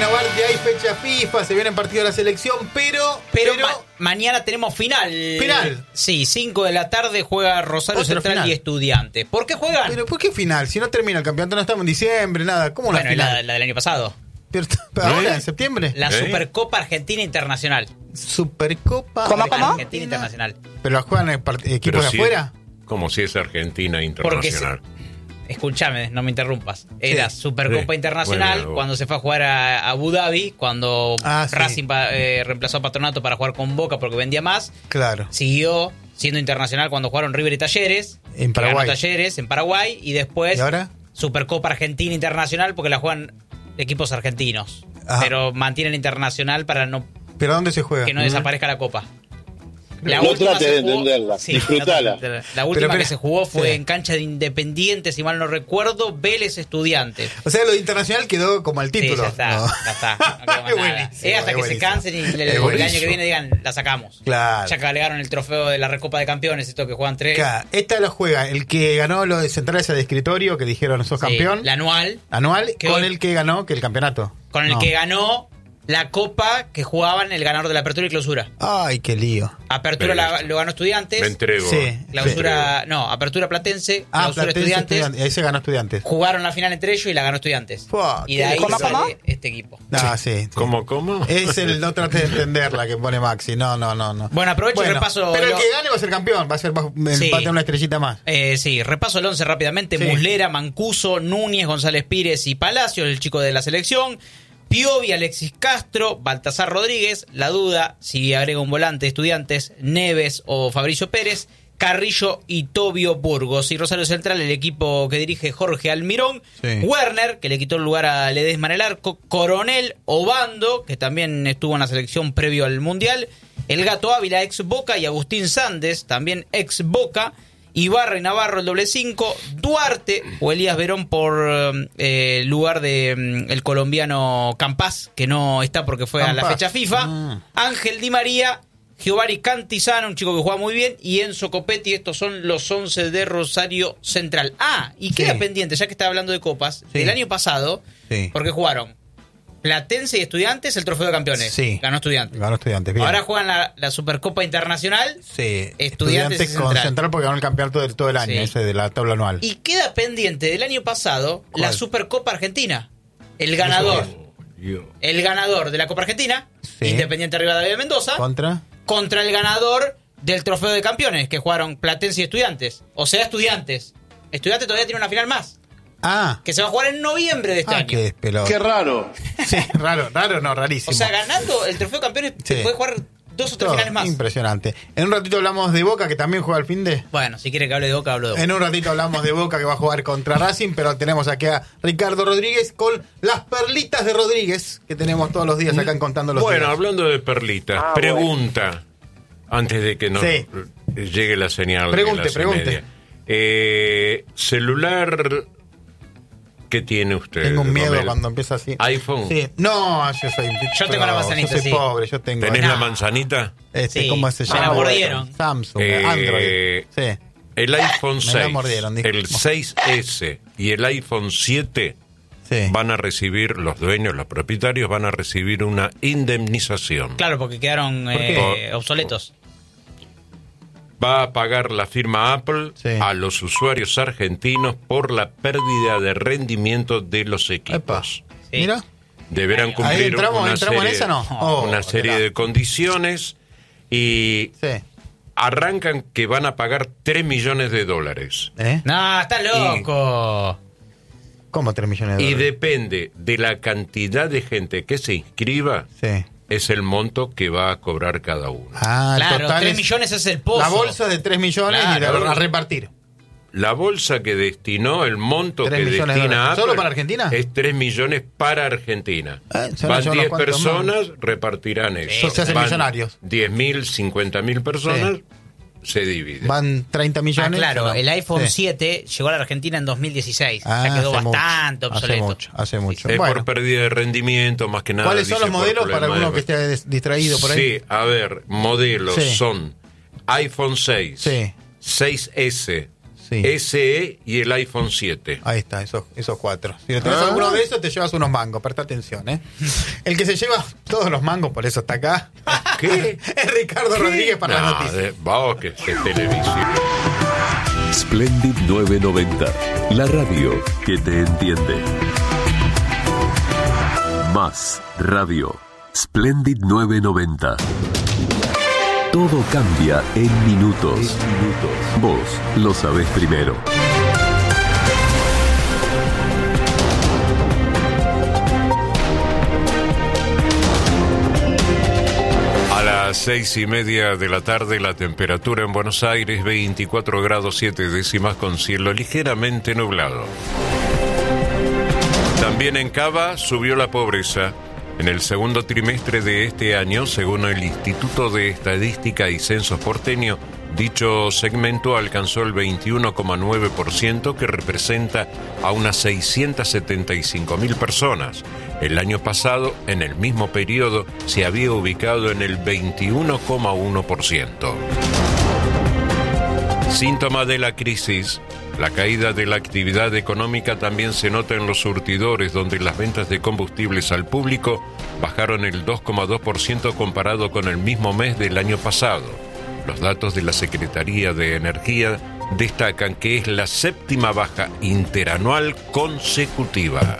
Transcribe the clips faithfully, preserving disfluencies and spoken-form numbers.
Bueno, Barty, hay fecha FIFA, se vienen partidos de la selección, pero... Pero, pero... Ma- mañana tenemos final. ¿Final? Sí, cinco de la tarde juega Rosario Otro Central final. y Estudiantes. ¿Por qué juegan? Pero ¿por qué final? Si no termina el campeonato, no estamos en diciembre, nada. ¿Cómo una bueno, final? la, la del año pasado. Pero, pero ahora, en septiembre. La ¿Eh? Supercopa Argentina Internacional. Supercopa ¿Cómo, cómo? Argentina Internacional. ¿Pero la juegan en part- equipos Pero de si- afuera? Como si es Argentina Porque Internacional. Escúchame, no me interrumpas. Era Sí. Supercopa Sí. Internacional Bueno, cuando se fue a jugar a Abu Dhabi, cuando Ah, sí. Racing pa- eh, reemplazó a Patronato para jugar con Boca porque vendía más. Claro. Siguió siendo internacional cuando jugaron River y Talleres. En que ganó Paraguay. Talleres en Paraguay. Y después ¿Y ahora? Supercopa Argentina Internacional porque la juegan equipos argentinos. Ajá. Pero mantienen internacional para no ¿Pero dónde se juega? que no desaparezca la copa. No trates se de jugó- entenderla, sí, disfrutala. no trates de entenderla. La última pero- que se jugó fue sí. en cancha de Independiente, si mal no recuerdo, Vélez Estudiantes. O sea, lo internacional quedó como el título. Sí, ya está, No. ya está. No quedó más Es nada. buenísimo, Es hasta es que se buenísimo. cansen y el, el Es año buenísimo. que viene digan, la sacamos. Claro. Ya cargaron el trofeo de la Recopa de Campeones, esto que juegan tres. Claro, esta lo juega el que ganó lo de centrales de escritorio, que dijeron sos Sí, campeón. la anual, Anual, Que con hoy- el que ganó que el campeonato. con el No. que ganó la Copa que jugaban el ganador de la Apertura y Clausura. Ay, qué lío. Apertura Pero- la- lo ganó Estudiantes. Me entrego. Sí. Clausura, no, Apertura Platense, Ah, Clausura Platense Estudiantes. Estudiantes. Ahí se ganó Estudiantes. Jugaron la final entre ellos y la ganó Estudiantes. Fua, y de ahí ¿Cómo, sale cómo? este equipo. Ah, sí. sí. ¿Cómo, cómo? Es el no trate de entender la que pone Maxi. No, no, no, no. Bueno, aprovecho y repaso Pero el lo- que gane va a ser campeón, va a ser bajo- Sí. empate a una estrellita más. Eh, sí, repaso el once rápidamente. Sí. Muslera, Mancuso, Núñez, González Pires y Palacios, el chico de la selección. Piovi, Alexis Castro, Baltasar Rodríguez. La duda, si agrega un volante, Estudiantes, Neves o Fabricio Pérez. Carrillo y Tobio Burgos. Y Rosario Central, el equipo que dirige Jorge Almirón. Sí. Werner, que le quitó el lugar a Ledesma en el arco. Coronel, Obando, que también estuvo en la selección previo al Mundial. El Gato Ávila, ex Boca. Y Agustín Sandes, también ex Boca. Ibarra y Navarro, el doble cinco. Duarte o Elías Verón por eh, lugar de mm, el colombiano Campas, que no está porque fue a la Campas. fecha FIFA. Mm. Ángel Di María, Giovanni Cantizano, un chico que juega muy bien, y Enzo Copetti. Estos son los once de Rosario Central. Ah, y queda Sí. pendiente, ya que está hablando de copas, Sí. del año pasado, Sí. porque jugaron Platense y Estudiantes el trofeo de campeones. Sí. Ganó Estudiantes. Ganó Estudiantes, bien. Ahora juegan la, la Supercopa Internacional. sí. Estudiantes y con Central. Central porque ganó el campeonato de todo el año, Sí. ese de la tabla anual. Y queda pendiente del año pasado la ¿Cuál? Supercopa Argentina. El ganador, Dios. el ganador de la Copa Argentina, Sí. Independiente Rivadavia de Mendoza, ¿Contra? contra el ganador del trofeo de campeones, que jugaron Platense y Estudiantes. O sea, Estudiantes. Estudiantes todavía tiene una final más, Ah, que se va a jugar en noviembre de este ah año. qué despelado. Qué raro. Sí, raro, raro, no, rarísimo. O sea, ganando el trofeo de campeones Sí. se puede jugar dos o tres Todo finales más. impresionante. En un ratito hablamos de Boca, que también juega el fin de... Bueno, si quiere que hable de Boca, hablo de Boca. En un ratito hablamos de Boca, que va a jugar contra Racing, pero tenemos aquí a Ricardo Rodríguez con las perlitas de Rodríguez, que tenemos todos los días acá en Contando los Bueno, Días. hablando de perlitas, Ah, pregunta, antes de que nos Sí. llegue la señal. de Pregunte, las y pregunte. media. Eh, celular, ¿qué tiene usted? Tengo un miedo Romel? cuando empieza así. iPhone. Sí. No, yo soy... Yo tengo la manzanita, Yo soy sí. pobre, yo tengo... ¿Tenés No. la manzanita? Este, Sí, ¿cómo se me llama? la mordieron. Samsung, Eh, Android. Sí. El iPhone Me la seis, mordieron, dijo. el seis ese y el iPhone siete Sí. van a recibir, los dueños, los propietarios, van a recibir una indemnización. Claro, porque quedaron ¿Por eh, qué? obsoletos. Va a pagar la firma Apple Sí. a los usuarios argentinos por la pérdida de rendimiento de los equipos. Epa. Sí. Mira. Deberán Ahí cumplir entramos- una, entramos en serie, esa, ¿no? Oh, una serie qué de lástima. condiciones y Sí. arrancan que van a pagar tres millones de dólares. ¿Eh? No, está loco. ¿Cómo tres millones de Y dólares? depende de la cantidad de gente que se inscriba, Sí. es el monto que va a cobrar cada uno. Ah, el Claro, total tres es- millones es el pozo. La bolsa de tres millones y Claro. de- a repartir. La bolsa que destinó, el monto Tres que millones de destina dólares. Apple ¿Solo para Argentina? es tres millones para Argentina. Eh, se van a Van llevar diez unos cuantos personas, repartirán eso. Se hacen Van millonarios. diez mil, cincuenta mil personas, se divide. Van treinta Ah, millones. claro, ¿o no? el iPhone Sí. siete llegó a la Argentina en dos mil dieciséis. Ah, ya quedó hace mucho, bastante hace obsoleto. mucho, hace mucho. Es Bueno. por pérdida de rendimiento, más que nada. ¿Cuáles son dice, los por modelos para problema alguno de- que esté des- distraído por ahí? Sí, a ver, modelos Sí. son iPhone seis, Sí. seis ese, Sí. S E y el iPhone siete. Ahí está, esos, esos cuatro. Si no tenés Ah. alguno de esos, te llevas unos mangos. Presta atención, ¿eh? El que se lleva todos los mangos, por eso está acá. ¿Qué? Es Ricardo ¿Qué? Rodríguez para No, las noticias. de- vamos, que es televisión. Splendid novecientos noventa, la radio que te entiende. Más radio. Splendid novecientos noventa. Todo cambia en minutos. Vos lo sabés primero. A las seis y media de la tarde, la temperatura en Buenos Aires, veinticuatro grados siete décimas con cielo ligeramente nublado. También en Cava subió la pobreza. En el segundo trimestre de este año, según el Instituto de Estadística y Censos porteño, dicho segmento alcanzó el veintiuno coma nueve por ciento, que representa a unas seiscientas setenta y cinco mil personas. El año pasado, en el mismo periodo, se había ubicado en el veintiuno coma uno por ciento. Síntoma de la crisis, la caída de la actividad económica también se nota en los surtidores, donde las ventas de combustibles al público bajaron el dos coma dos por ciento comparado con el mismo mes del año pasado. Los datos de la Secretaría de Energía destacan que es la séptima baja interanual consecutiva.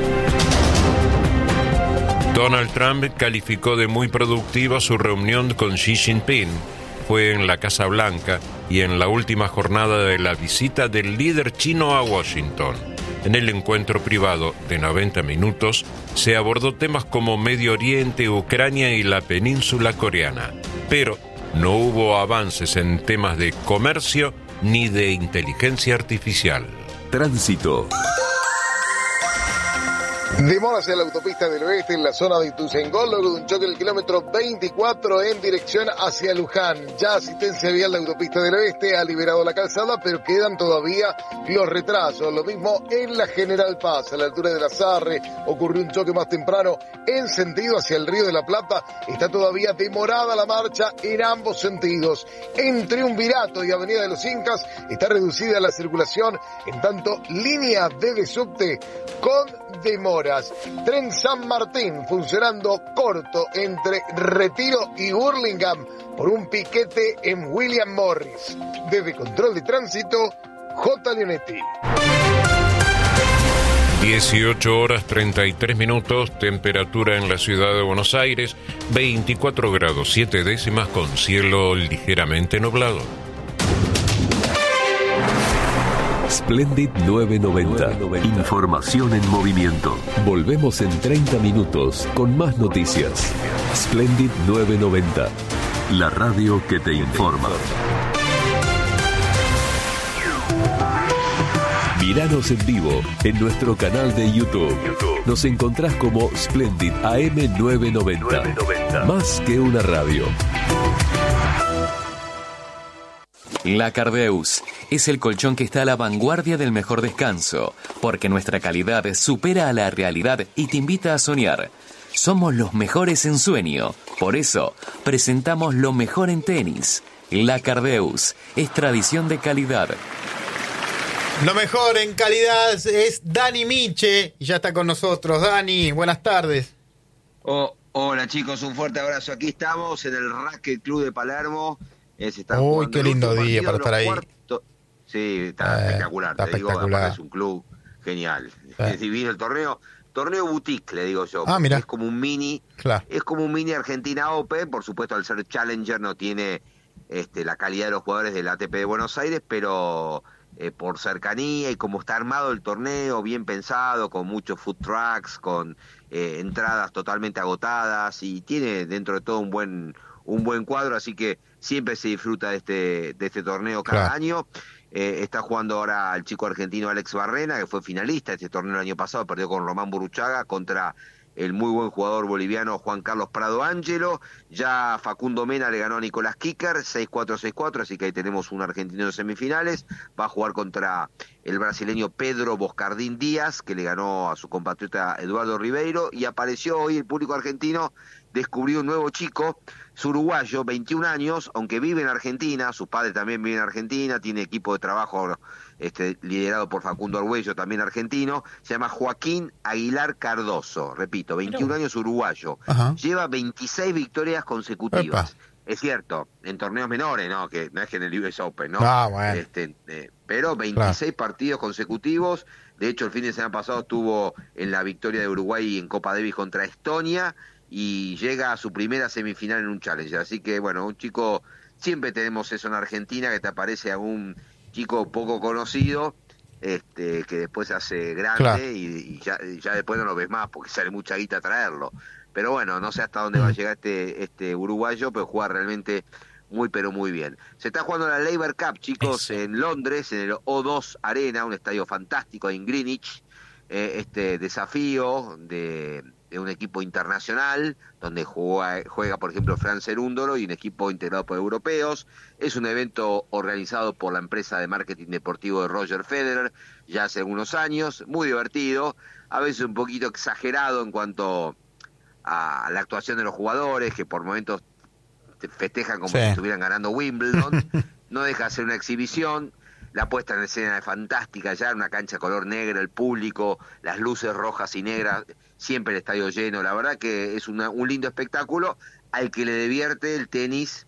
Donald Trump calificó de muy productiva su reunión con Xi Jinping. Fue en la Casa Blanca y en la última jornada de la visita del líder chino a Washington. En el encuentro privado de noventa minutos se abordó temas como Medio Oriente, Ucrania y la península coreana, pero no hubo avances en temas de comercio ni de inteligencia artificial. Tránsito. Demora hacia la autopista del oeste en la zona de Ituzaingó, luego de un choque del kilómetro veinticuatro en dirección hacia Luján. Ya asistencia vial de la autopista del oeste ha liberado la calzada, pero quedan todavía los retrasos. Lo mismo en la General Paz, a la altura de la Sarre, ocurrió un choque más temprano en sentido hacia el Río de la Plata. Está todavía demorada la marcha en ambos sentidos. En Triunvirato y Avenida de los Incas está reducida la circulación, en tanto línea D de subte con demora. Tren San Martín funcionando corto entre Retiro y Burlingame por un piquete en William Morris. Desde Control de Tránsito, J. Leonetti. dieciocho horas treinta y tres minutos, temperatura en la ciudad de Buenos Aires, veinticuatro grados siete décimas con cielo ligeramente nublado. Splendid novecientos noventa. Información en movimiento. Volvemos en treinta minutos con más noticias. Splendid novecientos noventa. La radio que te informa. Míranos en vivo en nuestro canal de YouTube. Nos encontrás como Splendid A M novecientos noventa. Más que una radio. La Cardeus es el colchón que está a la vanguardia del mejor descanso, porque nuestra calidad supera a la realidad y te invita a soñar. Somos los mejores en sueño, por eso presentamos lo mejor en tenis. La Cardeus es tradición de calidad. Lo mejor en calidad es Dani Miche, y ya está con nosotros. Dani, buenas tardes. Oh, hola chicos, un fuerte abrazo. Aquí estamos en el Racket Club de Palermo. Eh, se está Uy, qué el lindo último día partido para de estar los ahí. cuartos. Sí, está Eh, espectacular. está te digo, espectacular. aparte es un club genial. Eh. Es divino el torneo. Torneo boutique, le digo yo. Ah, mira. Es como un mini, Claro. es como un mini Argentina Open. Por supuesto, al ser Challenger no tiene este, la calidad de los jugadores del A T P de Buenos Aires, pero eh, por cercanía y como está armado el torneo, bien pensado, con muchos food trucks, con eh, entradas totalmente agotadas, y tiene dentro de todo un buen un buen cuadro, así que siempre se disfruta de este de este torneo cada Claro. año. Eh, está jugando ahora el chico argentino Alex Barrena, que fue finalista de este torneo el año pasado, perdió con Román Buruchaga contra el muy buen jugador boliviano Juan Carlos Prado Ángelo. Ya Facundo Mena le ganó a Nicolás Kicker, seis cuatro, seis cuatro, así que ahí tenemos un argentino en semifinales. Va a jugar contra el brasileño Pedro Boscardín Díaz, que le ganó a su compatriota Eduardo Ribeiro, y apareció hoy el público argentino, descubrió un nuevo chico, es uruguayo, veintiún años, aunque vive en Argentina, su padre también vive en Argentina, tiene equipo de trabajo este, liderado por Facundo Arguello, también argentino, se llama Joaquín Aguilar Cardoso, repito, veintiún años, uruguayo. Ajá. Lleva veintiséis victorias consecutivas. Epa. Es cierto, en torneos menores, ¿no? Que no es que en el U S Open, ¿no? Ah, bueno. Este, eh, pero veintiséis claro. partidos consecutivos. De hecho, el fin de semana pasado estuvo en la victoria de Uruguay en Copa Davis contra Estonia y llega a su primera semifinal en un Challenger. Así que, bueno, un chico, siempre tenemos eso en Argentina, que te aparece a un chico poco conocido, este que después se hace grande claro. y, y, ya, y ya después no lo ves más porque sale mucha guita traerlo. Pero bueno, no sé hasta dónde mm. va a llegar este este uruguayo, pero juega realmente muy pero muy bien. Se está jugando la Labour Cup, chicos, Eso. en Londres, en el O dos Arena, un estadio fantástico en Greenwich. Eh, este desafío de, de un equipo internacional, donde juega, juega por ejemplo Fran Cerúndolo y un equipo integrado por europeos. Es un evento organizado por la empresa de marketing deportivo de Roger Federer, ya hace algunos años, muy divertido, a veces un poquito exagerado en cuanto a la actuación de los jugadores, que por momentos festejan como sí. si estuvieran ganando Wimbledon. No deja de ser una exhibición. La puesta en escena es fantástica, ya una cancha color negra, el público, las luces rojas y negras, siempre el estadio lleno. La verdad que es una, un lindo espectáculo al que le divierte el tenis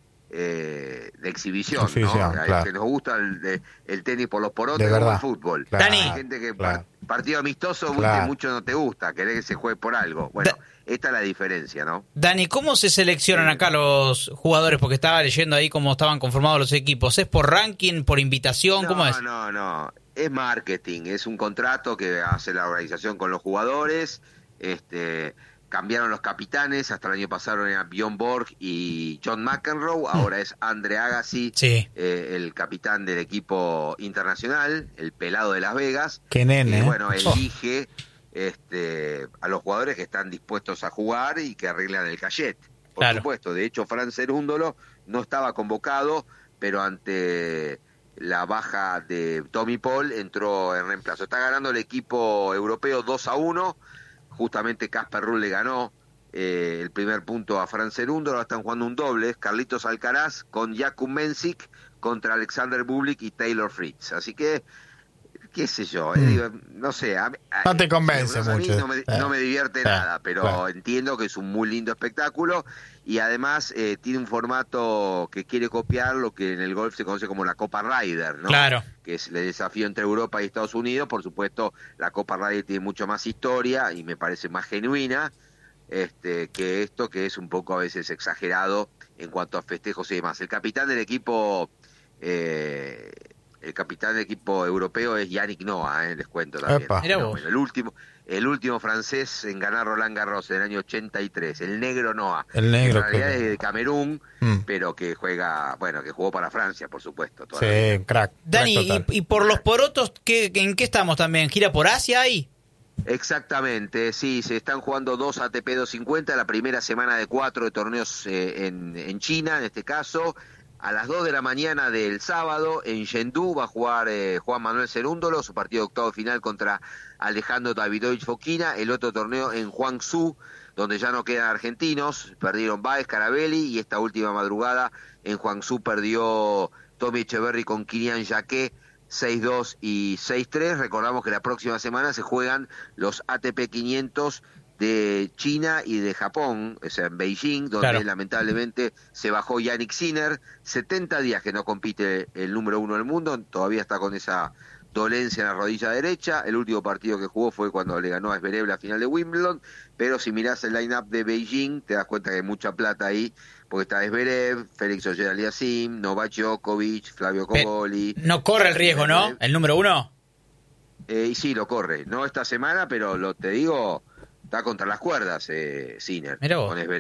eh, de exhibición, exhibición, ¿no? Claro. Al que nos gusta el, el tenis por los porotes o el fútbol. Claro. Hay gente que claro. partido amistoso claro. mucho no te gusta, querés que se juegue por algo. Bueno, da- esta es la diferencia, ¿no? Dani, ¿cómo se seleccionan acá los jugadores? Porque estaba leyendo ahí cómo estaban conformados los equipos. ¿Es por ranking, por invitación? No, ¿Cómo es? No, no, es marketing, es un contrato que hace la organización con los jugadores. Este, cambiaron los capitanes, hasta el año pasado eran Bjorn Borg y John McEnroe, ahora es Andre Agassi, sí. eh, el capitán del equipo internacional, el pelado de Las Vegas. Qué nene. Y bueno, elige este, a los jugadores que están dispuestos a jugar y que arreglan el cachet, por claro. supuesto. De hecho, Fran Cerúndolo no estaba convocado, pero ante la baja de Tommy Paul entró en reemplazo. Está ganando el equipo europeo dos a uno. Justamente Casper Ruud le ganó eh, el primer punto a Fran Cerúndolo. Ahora están jugando un doble, Carlitos Alcaraz con Jakub Mensik contra Alexander Bublik y Taylor Fritz. Así que, qué sé yo, mm. eh, no sé. A, a, no te convence a mucho. No me, eh, no me divierte eh, nada, pero claro. entiendo que es un muy lindo espectáculo y además eh, tiene un formato que quiere copiar lo que en el golf se conoce como la Copa Ryder, ¿no? Claro. Que es el desafío entre Europa y Estados Unidos. Por supuesto, la Copa Ryder tiene mucho más historia y me parece más genuina este, que esto, que es un poco a veces exagerado en cuanto a festejos y demás. El capitán del equipo eh, el capitán del equipo europeo es Yannick Noah, eh, les cuento también. No, bueno, el último el último francés en ganar Roland Garros en el año ochenta y tres, el negro Noah. El negro. En realidad es de Camerún, mm. pero que juega, bueno, que jugó para Francia, por supuesto. Todavía. Sí, crack. Dani, crack y, y por los porotos, ¿qué, ¿en qué estamos también? ¿Gira por Asia ahí? Exactamente, sí, se están jugando dos A T P doscientos cincuenta, la primera semana de cuatro de torneos eh, en, en China, en este caso. A las dos de la mañana del sábado en Chengdu va a jugar eh, Juan Manuel Cerúndolo, su partido de octavo final contra Alejandro Davidovich Fokina. El otro torneo en Guangzhou, donde ya no quedan argentinos, perdieron Baez, Carabelli, y esta última madrugada en Guangzhou perdió Tommy Echeverry con Kilian Jacquet seis dos y seis tres. Recordamos que la próxima semana se juegan los A T P quinientos de China y de Japón, o sea, en Beijing, donde claro. lamentablemente se bajó Yannick Sinner, setenta días que no compite el número uno del mundo, todavía está con esa dolencia en la rodilla derecha. El último partido que jugó fue cuando le ganó a Zverev la final de Wimbledon, pero si mirás el line-up de Beijing, te das cuenta que hay mucha plata ahí, porque está Zverev, Félix Auger-Aliassime, Novak Djokovic, Flavio Cobolli. No corre el riesgo, ¿no? El número uno. Eh, y sí, lo corre, no esta semana, pero lo te digo... Está contra las cuerdas, eh, Sinner, con Zverev.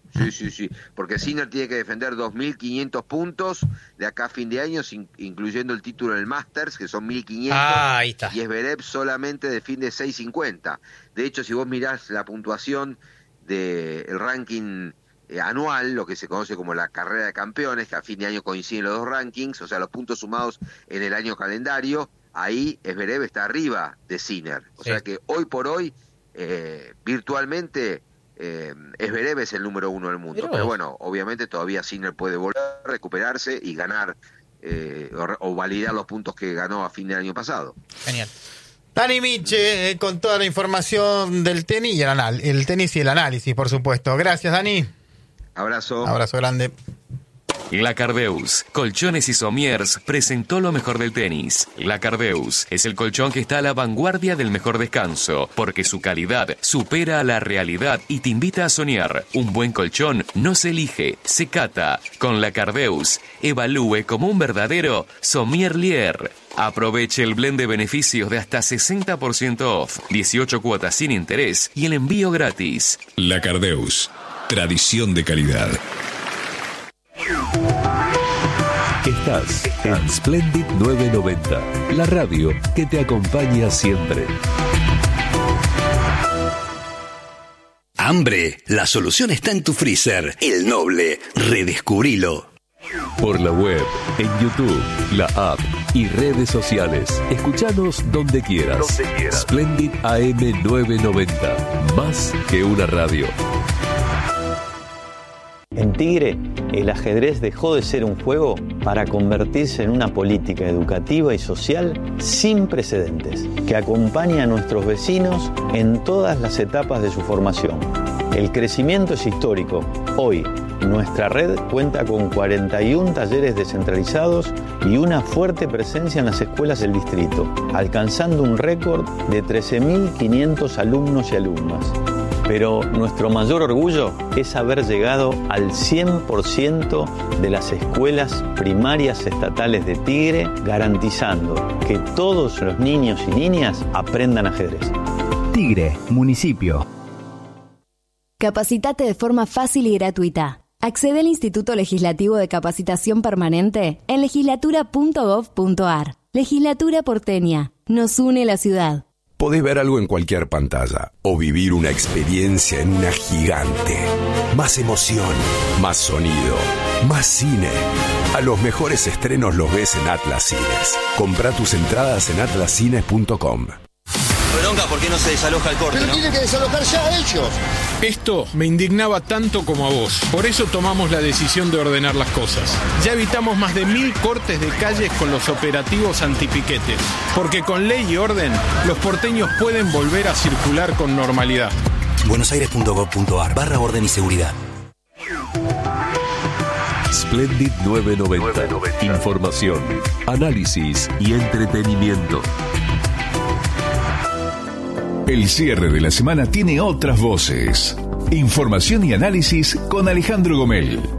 Sí, sí, sí, porque Sinner tiene que defender dos mil quinientos puntos de acá a fin de año, sin, incluyendo el título del Masters, que son mil quinientos, ah, ahí está. Y Zverev solamente defiende seiscientos cincuenta. De hecho, si vos mirás la puntuación del ranking eh, anual, lo que se conoce como la carrera de campeones, que a fin de año coinciden los dos rankings, o sea, los puntos sumados en el año calendario, ahí Zverev está arriba de Sinner. O sí. sea que hoy por hoy, eh, virtualmente... Eh, Zverev es el número uno del mundo, pero, pero bueno, obviamente todavía Sinner puede volver a recuperarse y ganar eh, o, o validar los puntos que ganó a fin del año pasado. Genial. Dani Miche, eh, con toda la información del tenis y el, anal- el tenis y el análisis, por supuesto. Gracias, Dani. Abrazo. Abrazo grande. La Cardeus, Colchones y Somiers, presentó lo mejor del tenis. La Cardeus es el colchón que está a la vanguardia del mejor descanso, porque su calidad supera a la realidad y te invita a soñar. Un buen colchón no se elige, se cata. Con La Cardeus, evalúe como un verdadero sommelier. Aproveche el blend de beneficios de hasta sesenta por ciento off, dieciocho cuotas sin interés y el envío gratis. La Cardeus, tradición de calidad. Estás en Splendid novecientos noventa, la radio que te acompaña siempre. Hambre, la solución está en tu freezer. El Noble, redescubrilo. Por la web, en YouTube, la app y redes sociales. Escuchanos donde quieras. Donde quieras. Splendid A M novecientos noventa, más que una radio. En Tigre, el ajedrez dejó de ser un juego para convertirse en una política educativa y social sin precedentes, que acompaña a nuestros vecinos en todas las etapas de su formación. El crecimiento es histórico. Hoy, nuestra red cuenta con cuarenta y uno talleres descentralizados y una fuerte presencia en las escuelas del distrito, alcanzando un récord de trece mil quinientos alumnos y alumnas. Pero nuestro mayor orgullo es haber llegado al cien por ciento de las escuelas primarias estatales de Tigre, garantizando que todos los niños y niñas aprendan ajedrez. Tigre, municipio. Capacitate de forma fácil y gratuita. Accede al Instituto Legislativo de Capacitación Permanente en legislatura punto gov punto ar. Legislatura porteña. Nos une la ciudad. Podés ver algo en cualquier pantalla o vivir una experiencia en una gigante. Más emoción, más sonido, más cine. A los mejores estrenos los ves en Atlas Cines. Comprá tus entradas en atlas cines punto com. Bronca, ¿por qué no se desaloja el corte? Pero ¿no? tienen que desalojar ya ellos. Esto me indignaba tanto como a vos. Por eso tomamos la decisión de ordenar las cosas. Ya evitamos más de mil cortes de calles con los operativos antipiquetes. Porque con ley y orden, los porteños pueden volver a circular con normalidad. buenosaires punto gov punto ar barra orden y seguridad. Splendid novecientos noventa. Información, análisis y entretenimiento. El cierre de la semana tiene otras voces. Información y análisis con Alejandro Gomel.